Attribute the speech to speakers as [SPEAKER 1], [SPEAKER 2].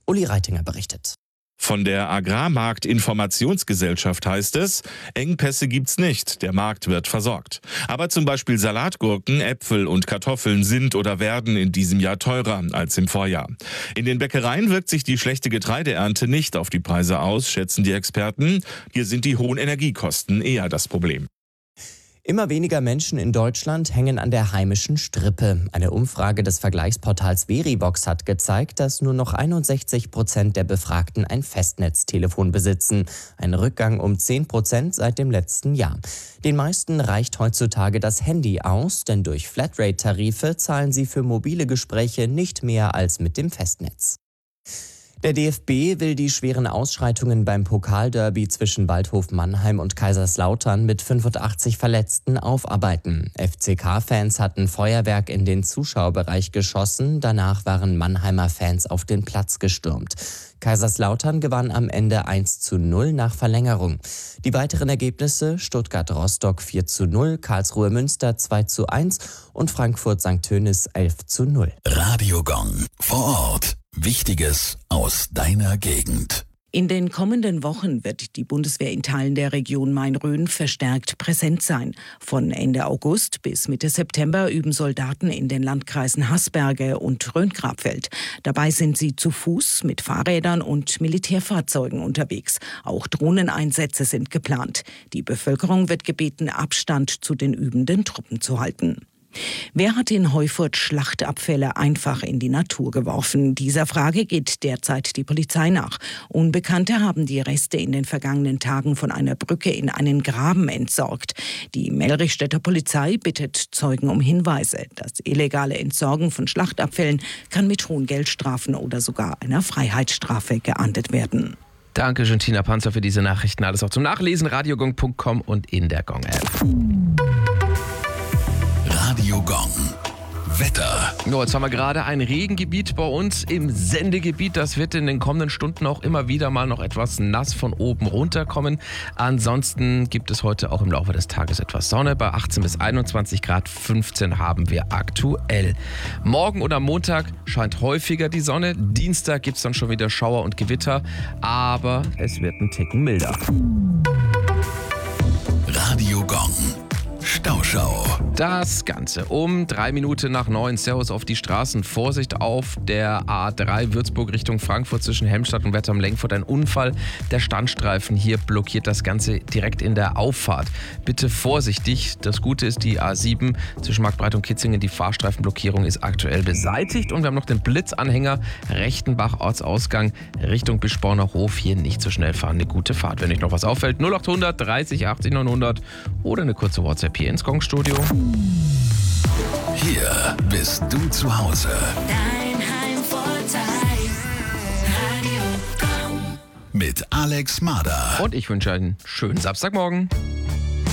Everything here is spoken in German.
[SPEAKER 1] Uli Reitinger berichtet.
[SPEAKER 2] Von der Agrarmarktinformationsgesellschaft heißt es, Engpässe gibt's nicht, der Markt wird versorgt. Aber zum Beispiel Salatgurken, Äpfel und Kartoffeln sind oder werden in diesem Jahr teurer als im Vorjahr. In den Bäckereien wirkt sich die schlechte Getreideernte nicht auf die Preise aus, schätzen die Experten. Hier sind die hohen Energiekosten eher das Problem.
[SPEAKER 1] Immer weniger Menschen in Deutschland hängen an der heimischen Strippe. Eine Umfrage des Vergleichsportals Verivox hat gezeigt, dass nur noch 61% der Befragten ein Festnetztelefon besitzen. Ein Rückgang um 10% seit dem letzten Jahr. Den meisten reicht heutzutage das Handy aus, denn durch Flatrate-Tarife zahlen sie für mobile Gespräche nicht mehr als mit dem Festnetz. Der DFB will die schweren Ausschreitungen beim Pokalderby zwischen Waldhof Mannheim und Kaiserslautern mit 85 Verletzten aufarbeiten. FCK-Fans hatten Feuerwerk in den Zuschauerbereich geschossen, danach waren Mannheimer Fans auf den Platz gestürmt. Kaiserslautern gewann am Ende 1:0 nach Verlängerung. Die weiteren Ergebnisse: Stuttgart-Rostock 4:0, Karlsruhe-Münster 2:1 und Frankfurt-St. Tönis 11:0.
[SPEAKER 3] Radio Gong vor Ort. Wichtiges aus deiner Gegend.
[SPEAKER 4] In den kommenden Wochen wird die Bundeswehr in Teilen der Region Main-Rhön verstärkt präsent sein. Von Ende August bis Mitte September üben Soldaten in den Landkreisen Haßberge und Rhön-Grabfeld. Dabei sind sie zu Fuß, mit Fahrrädern und Militärfahrzeugen unterwegs. Auch Drohneneinsätze sind geplant. Die Bevölkerung wird gebeten, Abstand zu den übenden Truppen zu halten. Wer hat in Heufurt Schlachtabfälle einfach in die Natur geworfen? Dieser Frage geht derzeit die Polizei nach. Unbekannte haben die Reste in den vergangenen Tagen von einer Brücke in einen Graben entsorgt. Die Mellrichstädter Polizei bittet Zeugen um Hinweise. Das illegale Entsorgen von Schlachtabfällen kann mit hohen Geldstrafen oder sogar einer Freiheitsstrafe geahndet werden.
[SPEAKER 5] Danke, Tina Panzer, für diese Nachrichten. Alles auch zum Nachlesen, radiogong.com und in der Gong-App.
[SPEAKER 3] Radio Gong. Wetter.
[SPEAKER 5] Jetzt haben wir gerade ein Regengebiet bei uns im Sendegebiet. Das wird in den kommenden Stunden auch immer wieder mal noch etwas nass von oben runterkommen. Ansonsten gibt es heute auch im Laufe des Tages etwas Sonne. Bei 18 bis 21 Grad, 15 haben wir aktuell. Morgen oder Montag scheint häufiger die Sonne. Dienstag gibt es dann schon wieder Schauer und Gewitter. Aber es wird ein Ticken milder.
[SPEAKER 3] Radio Gong. Stauschau.
[SPEAKER 5] Das Ganze um 8:03. Servus auf die Straßen. Vorsicht auf der A3 Würzburg Richtung Frankfurt zwischen Helmstadt und Wettern-Lenkfurt. Ein Unfall. Der Standstreifen hier blockiert das Ganze direkt in der Auffahrt. Bitte vorsichtig. Das Gute ist, die A7 zwischen Marktbreit und Kitzingen, die Fahrstreifenblockierung ist aktuell beseitigt. Und wir haben noch den Blitzanhänger Rechtenbach Ortsausgang Richtung Bischborner Hof. Hier nicht so schnell fahren. Eine gute Fahrt. Wenn euch noch was auffällt, 0800 30 80 900 oder eine kurze WhatsApp hier ins Gong-Studio.
[SPEAKER 3] Hier bist du zu Hause.
[SPEAKER 6] Dein Heimvorteil. Radio Gong.
[SPEAKER 3] Mit Alex Mader.
[SPEAKER 5] Und ich wünsche einen schönen Samstagmorgen.